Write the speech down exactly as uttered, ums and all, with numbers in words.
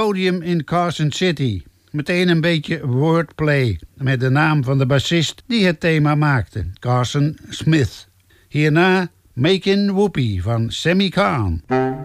podium in Carson City. Meteen een beetje wordplay met de naam van de bassist die het thema maakte, Carson Smith. Hierna Makin' Whoopie van Sammy Cahn.